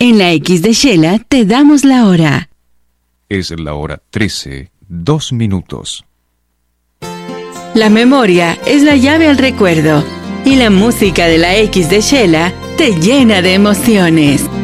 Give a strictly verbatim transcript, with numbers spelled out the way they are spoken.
En la X de Shela te damos la hora. Es la hora trece, dos minutos. La memoria es la llave al recuerdo y la música de la X de Shela te llena de emociones.